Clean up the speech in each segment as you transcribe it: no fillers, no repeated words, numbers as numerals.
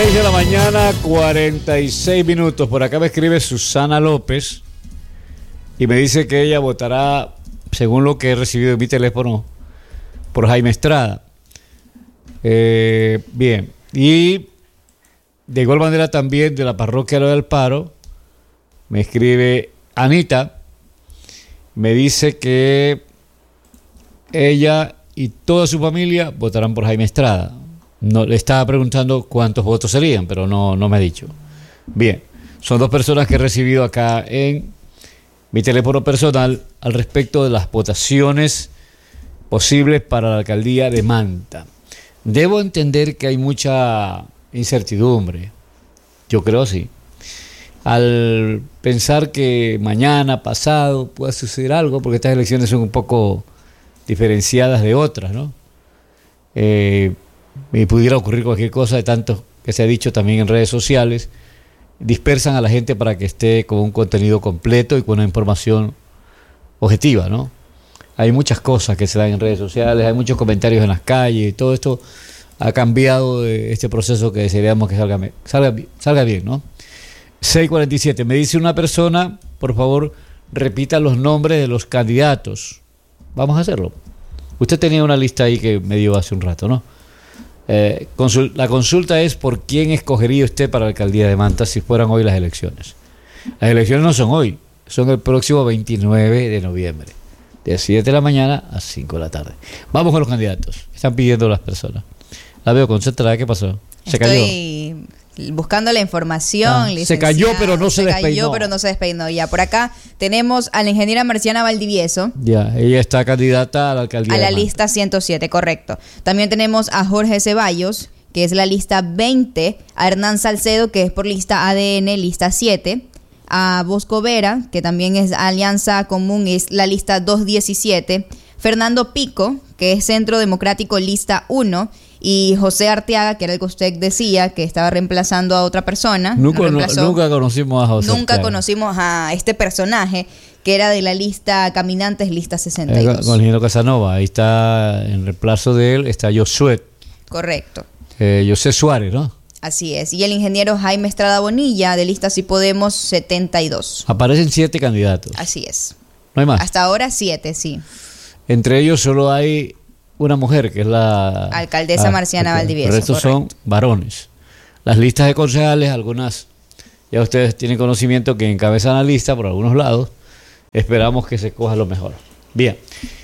6 de la mañana, 46 minutos. Por acá me escribe Susana López y me dice que ella votará, según lo que he recibido en mi teléfono, por Jaime Estrada. Bien. Y de igual manera también de la parroquia del Alparo me escribe Anita. Me dice que ella y toda su familia votarán por Jaime Estrada. No, le estaba preguntando cuántos votos serían, pero no me ha dicho. Bien, son dos personas que he recibido acá en mi teléfono personal al respecto de las votaciones posibles para la alcaldía de Manta. Debo entender que hay mucha incertidumbre. Yo creo sí. Al pensar que mañana, pasado, pueda suceder algo, porque estas elecciones son un poco diferenciadas de otras, ¿no? Y pudiera ocurrir cualquier cosa, de tanto que se ha dicho también en redes sociales, dispersan a la gente para que esté con un contenido completo y con una información objetiva, ¿no? Hay muchas cosas que se dan en redes sociales, hay muchos comentarios en las calles, y todo esto ha cambiado este proceso que desearíamos que salga bien, ¿no? 6:47, me dice una persona, por favor, repita los nombres de los candidatos. Vamos a hacerlo. Usted tenía una lista ahí que me dio hace un rato, ¿no? La consulta es por quién escogería usted para la alcaldía de Manta si fueran hoy las elecciones. Las elecciones no son hoy, son el próximo 29 de noviembre, de 7 de la mañana a 5 de la tarde. Vamos con los candidatos. Están pidiendo las personas. La veo concentrada. ¿Qué pasó? ¿Se cayó? Estoy buscando la información. Se cayó, pero no se despeinó. Se cayó, pero no se despeinó. Ya, por acá tenemos a la ingeniera Marciana Valdivieso. Ya, ella está candidata a la alcaldía. A la lista 107, correcto. También tenemos a Jorge Ceballos, que es la lista 20. A Hernán Salcedo, que es por lista ADN, lista 7. A Bosco Vera, que también es Alianza Común, es la lista 217. Fernando Pico, que es Centro Democrático, lista 1. Y José Arteaga, que era el que usted decía, que estaba reemplazando a otra persona. Nunca conocimos a José Nunca Arteaga. conocimos a este personaje, que era de la lista Caminantes, lista 62. Con el ingeniero Casanova. Ahí está, en reemplazo de él, está Josué. Correcto. José Suárez, ¿no? Así es. Y el ingeniero Jaime Estrada Bonilla, de lista Si Podemos, 72. Aparecen 7 candidatos. Así es. ¿No hay más? Hasta ahora 7, sí. Entre ellos solo hay una mujer, que es la alcaldesa Marciana Valdivieso. El resto son varones. Las listas de concejales, algunas, ya ustedes tienen conocimiento que encabezan la lista por algunos lados. Esperamos que se coja lo mejor. Bien.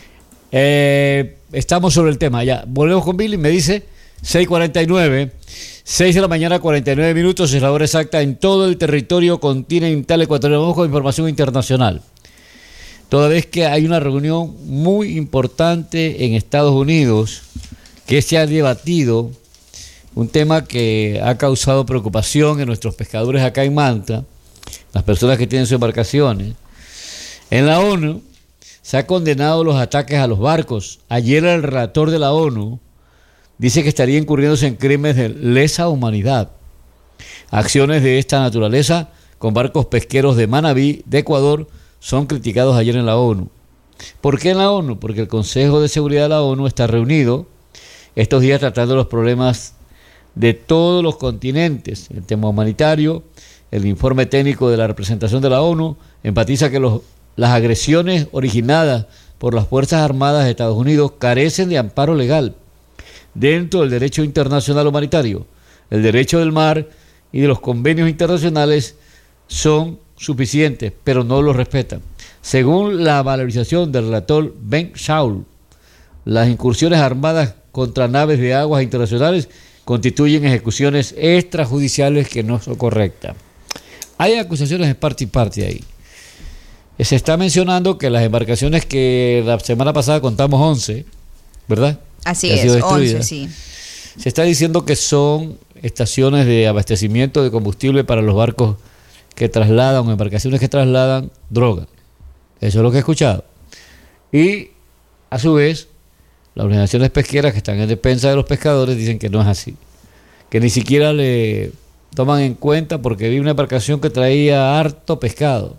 Estamos sobre el tema. Ya, volvemos con Billy. Me dice 6:49. 6 de la mañana, 49 minutos. Es la hora exacta en todo el territorio continental ecuatoriano. Vamos con información internacional. Toda vez que hay una reunión muy importante en Estados Unidos que se ha debatido, un tema que ha causado preocupación en nuestros pescadores acá en Manta, las personas que tienen sus embarcaciones. En la ONU se ha condenado los ataques a los barcos. Ayer el relator de la ONU dice que estaría incurriéndose en crímenes de lesa humanidad. Acciones de esta naturaleza con barcos pesqueros de Manabí, de Ecuador, son criticados ayer en la ONU. ¿Por qué en la ONU? Porque el Consejo de Seguridad de la ONU está reunido estos días tratando los problemas de todos los continentes. El tema humanitario, el informe técnico de la representación de la ONU enfatiza que las agresiones originadas por las Fuerzas Armadas de Estados Unidos carecen de amparo legal dentro del derecho internacional humanitario. El derecho del mar y de los convenios internacionales son suficientes, pero no lo respetan. Según la valorización del relator Ben Saul, las incursiones armadas contra naves de aguas internacionales constituyen ejecuciones extrajudiciales que no son correctas. Hay acusaciones de parte y parte ahí. Se está mencionando que las embarcaciones que la semana pasada contamos 11, ¿verdad? Así es, 11, sí. Se está diciendo que son estaciones de abastecimiento de combustible para los barcos que trasladan, o embarcaciones que trasladan droga. Eso es lo que he escuchado. Y a su vez, las organizaciones pesqueras que están en defensa de los pescadores dicen que no es así, que ni siquiera le toman en cuenta, porque vi una embarcación que traía harto pescado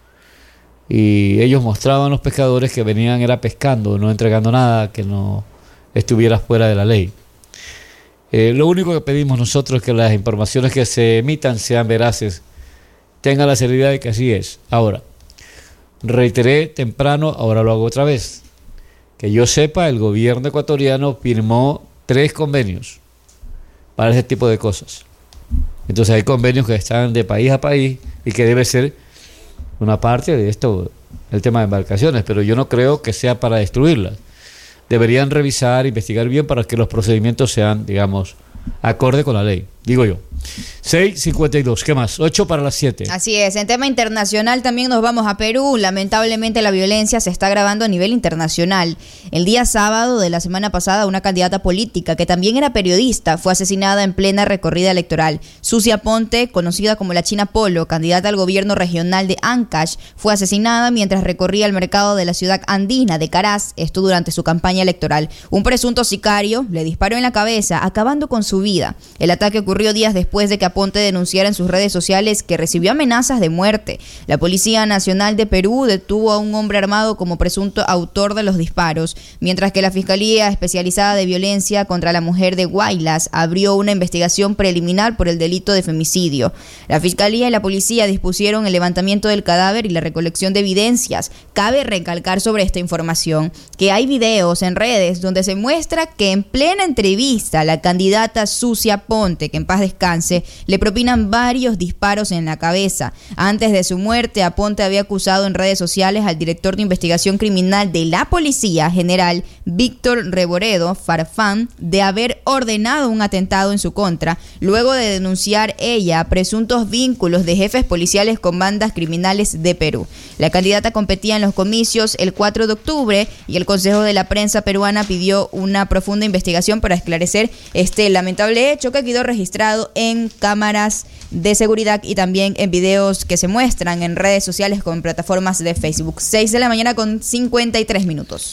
y ellos mostraban a los pescadores que venían era pescando, no entregando nada que no estuviera fuera de la ley. Lo único que pedimos nosotros es que las informaciones que se emitan sean veraces, tengan la seguridad de que así es. Ahora, reiteré temprano, ahora lo hago otra vez. Que yo sepa, el gobierno ecuatoriano firmó 3 convenios para ese tipo de cosas. Entonces hay convenios que están de país a país y que debe ser una parte de esto, el tema de embarcaciones, pero yo no creo que sea para destruirlas. Deberían revisar, investigar bien para que los procedimientos sean, digamos, acorde con la ley, digo yo. 6:52, ¿qué más? 8 para las 7. Así es, en tema internacional también nos vamos a Perú. Lamentablemente la violencia se está agravando a nivel internacional. El día sábado de la semana pasada, una candidata política que también era periodista fue asesinada en plena recorrida electoral. Sucia Ponte, conocida como la China Polo, candidata al gobierno regional de Ancash, fue asesinada mientras recorría el mercado de la ciudad andina de Caraz, esto durante su campaña electoral. Un presunto sicario le disparó en la cabeza, acabando con su vida. El ataque ocurrió días después de que Aponte denunciara en sus redes sociales que recibió amenazas de muerte. La Policía Nacional de Perú detuvo a un hombre armado como presunto autor de los disparos, mientras que la Fiscalía Especializada de Violencia contra la Mujer de Huaylas abrió una investigación preliminar por el delito de femicidio. La Fiscalía y la Policía dispusieron el levantamiento del cadáver y la recolección de evidencias. Cabe recalcar sobre esta información que hay videos en redes donde se muestra que en plena entrevista la candidata Sucia Ponte, que en paz descanse, le propinan varios disparos en la cabeza. Antes de su muerte, Aponte había acusado en redes sociales al director de investigación criminal de la Policía General, Víctor Reboredo Farfán, de haber ordenado un atentado en su contra, luego de denunciar ella presuntos vínculos de jefes policiales con bandas criminales de Perú. La candidata competía en los comicios el 4 de octubre y el Consejo de la Prensa Peruana pidió una profunda investigación para esclarecer este lamentable hecho que quedó registrado en cámaras de seguridad y también en videos que se muestran en redes sociales con plataformas de Facebook. 6 de la mañana con 53 minutos.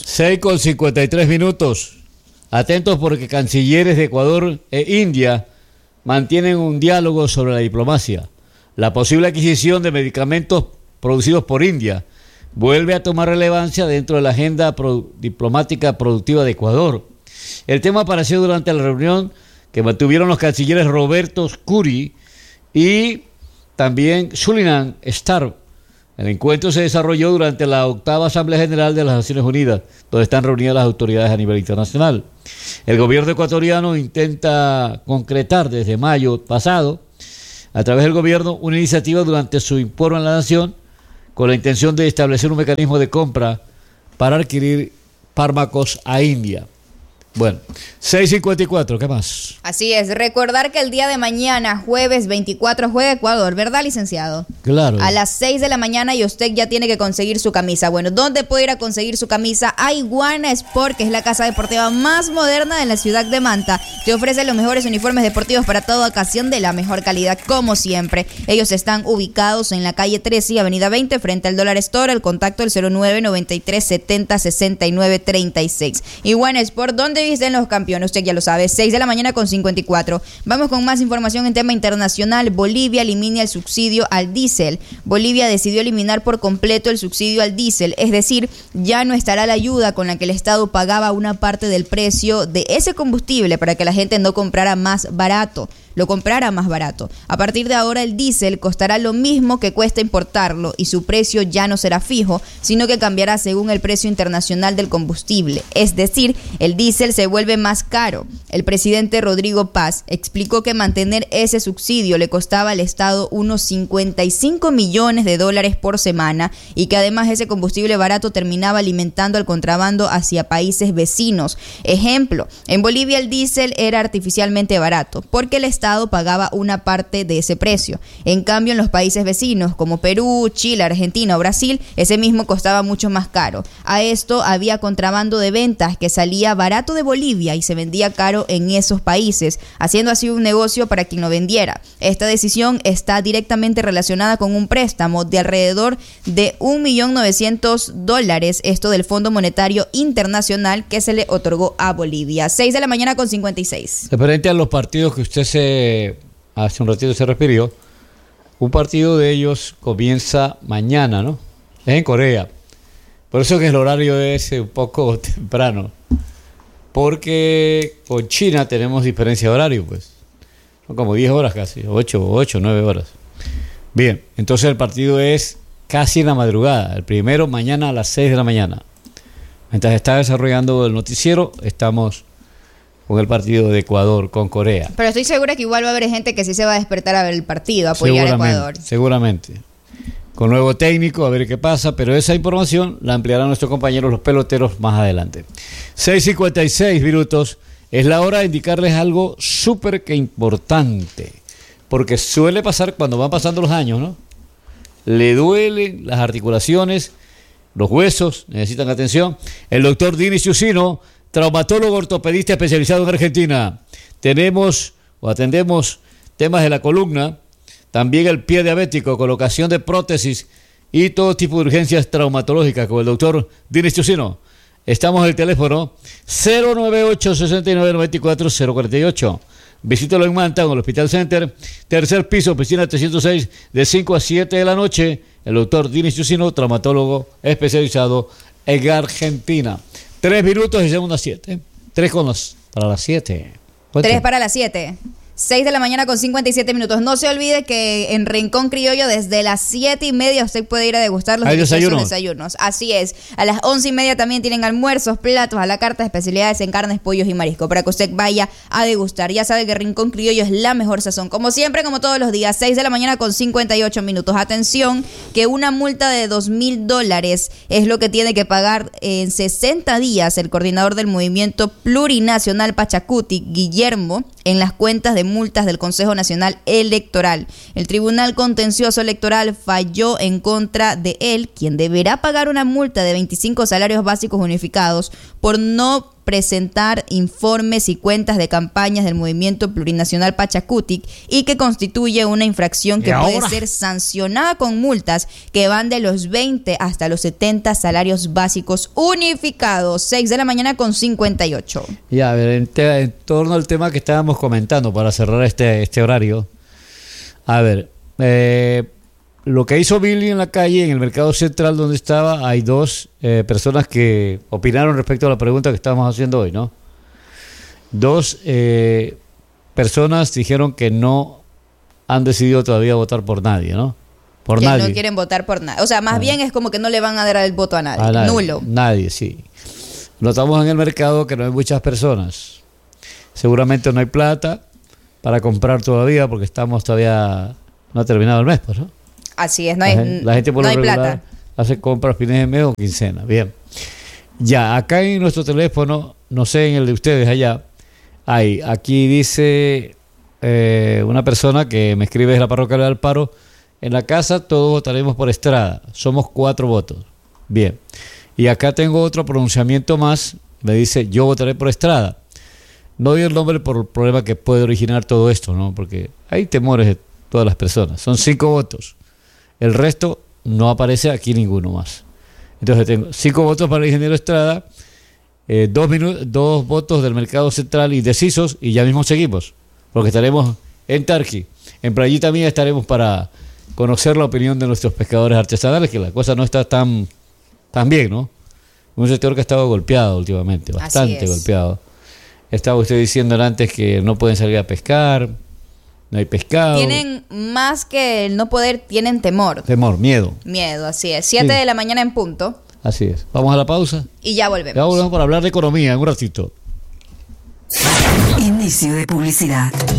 6:53. Atentos porque cancilleres de Ecuador e India mantienen un diálogo sobre la diplomacia. La posible adquisición de medicamentos producidos por India vuelve a tomar relevancia dentro de la agenda diplomática productiva de Ecuador. El tema apareció durante la reunión que mantuvieron los cancilleres Roberto Scuri y también Sulinan Starr. El encuentro se desarrolló durante la 8ª Asamblea General de las Naciones Unidas, donde están reunidas las autoridades a nivel internacional. El gobierno ecuatoriano intenta concretar desde mayo pasado, a través del gobierno, una iniciativa durante su informe a la nación con la intención de establecer un mecanismo de compra para adquirir fármacos a India. Bueno, 6:54, ¿qué más? Así es, recordar que el día de mañana, jueves 24, juega Ecuador, ¿verdad, licenciado? Claro. A las 6 de la mañana y usted ya tiene que conseguir su camisa. Bueno, ¿dónde puede ir a conseguir su camisa? A Iguana Sport, que es la casa deportiva más moderna de la ciudad de Manta. Te ofrece los mejores uniformes deportivos para toda ocasión de la mejor calidad, como siempre. Ellos están ubicados en la calle 13 y avenida 20, frente al Dollar Store. El contacto el 0993706936. Iguana Sport, ¿dónde dicen los campeones? Usted ya lo sabe, 6 de la mañana con 54. Vamos con más información en tema internacional. Bolivia elimina el subsidio al diésel. Bolivia decidió eliminar por completo el subsidio al diésel, es decir, ya no estará la ayuda con la que el Estado pagaba una parte del precio de ese combustible para que la gente no comprara más barato. Lo comprara más barato. A partir de ahora el diésel costará lo mismo que cuesta importarlo y su precio ya no será fijo, sino que cambiará según el precio internacional del combustible. Es decir, el diésel se vuelve más caro. El presidente Rodrigo Paz explicó que mantener ese subsidio le costaba al Estado unos 55 millones de dólares por semana y que además ese combustible barato terminaba alimentando al contrabando hacia países vecinos. Ejemplo, en Bolivia el diésel era artificialmente barato porque el Estado pagaba una parte de ese precio. En cambio, en los países vecinos como Perú, Chile, Argentina o Brasil, ese mismo costaba mucho más caro. A esto había contrabando de ventas que salía barato de Bolivia y se vendía caro en esos países, haciendo así un negocio para quien lo vendiera. Esta decisión está directamente relacionada con un préstamo de alrededor de $1.900.000, esto del Fondo Monetario Internacional que se le otorgó a Bolivia. 6 de la mañana con 56. Referente a los partidos que usted hace un ratito se refirió, un partido de ellos comienza mañana, ¿no? Es en Corea. Por eso que el horario es un poco temprano. porque con China tenemos diferencia de horario, pues. Son como 10 horas casi, 8, 9 horas. Bien, entonces el partido es casi en la madrugada. El primero mañana a las 6 de la mañana. Mientras está desarrollando el noticiero, estamos con el partido de Ecuador con Corea. Pero estoy segura que igual va a haber gente que sí se va a despertar a ver el partido, a apoyar a Ecuador. Seguramente. Con nuevo técnico, a ver qué pasa, pero esa información la ampliarán nuestros compañeros los peloteros más adelante. 6:56 minutos, es la hora de indicarles algo súper que importante, porque suele pasar cuando van pasando los años, ¿no? Le duelen las articulaciones, los huesos, necesitan atención. El doctor Dini Ciusino, traumatólogo ortopedista especializado en Argentina. Atendemos temas de la columna, también el pie diabético, colocación de prótesis y todo tipo de urgencias traumatológicas con el doctor Dini Ciusino. Estamos en el teléfono 098-6994-048. Visítalo en Manta, en el Hospital Center, tercer piso, oficina 306, de 5 a 7 de la noche. El doctor Dini Ciusino, traumatólogo especializado en Argentina. 3 minutos y segunda 7. 3 para las 7. 3 para las 7. 6 de la mañana con 57 minutos. No se olvide que en Rincón Criollo desde las 7:30 usted puede ir a degustar los desayunos. Así es. A las 11:30 también tienen almuerzos, platos a la carta, especialidades en carnes, pollos y marisco para que usted vaya a degustar. Ya sabe que Rincón Criollo es la mejor sazón. Como siempre, como todos los días, 6 de la mañana con 58 minutos. Atención, que una multa de $2,000 es lo que tiene que pagar en 60 días el coordinador del Movimiento Plurinacional Pachacuti, Guillermo, en las cuentas de multas del Consejo Nacional Electoral. El Tribunal Contencioso Electoral falló en contra de él, quien deberá pagar una multa de 25 salarios básicos unificados por no presentar informes y cuentas de campañas del Movimiento Plurinacional Pachacutic y que constituye una infracción que puede ser sancionada con multas que van de los 20 hasta los 70 salarios básicos unificados. 6 de la mañana con 58. Ya, a ver, en torno al tema que estábamos comentando para cerrar este horario. A ver, lo que hizo Billy en la calle, en el mercado central donde estaba, hay dos personas que opinaron respecto a la pregunta que estábamos haciendo hoy, ¿no? Dos personas dijeron que no han decidido todavía votar por nadie, ¿no? Por que nadie. No quieren votar por nadie. O sea, más bien es como que no le van a dar el voto a nadie. Nulo. Nadie, sí. Notamos en el mercado que no hay muchas personas. Seguramente no hay plata para comprar todavía porque estamos todavía... No ha terminado el mes, pues, ¿no? Así es, la gente por no lo hay regular plata. Hace compras fines de mes o quincena. Bien. Ya, acá en nuestro teléfono, no sé en el de ustedes allá, aquí dice una persona que me escribe desde la parroquia del Alparo, en la casa todos votaremos por Estrada, somos 4 votos. Bien. Y acá tengo otro pronunciamiento más, me dice, yo votaré por Estrada. No doy el nombre por el problema que puede originar todo esto, ¿no? Porque hay temores de todas las personas. Son 5 votos. El resto no aparece aquí ninguno más. Entonces tengo 5 votos para el ingeniero Estrada, 2 votos del mercado central indecisos y ya mismo seguimos, porque estaremos en Tarqui. En Playita Mía estaremos para conocer la opinión de nuestros pescadores artesanales, que la cosa no está tan bien, ¿no? Un sector que ha estado golpeado últimamente, bastante golpeado. Estaba usted diciendo antes que no pueden salir a pescar. No hay pescado. Tienen más que el no poder, tienen temor. Temor, miedo. Miedo, así es. 7 de la mañana en punto. Así es. Vamos a la pausa. Y ya volvemos. Ya volvemos para hablar de economía en un ratito. Inicio de publicidad.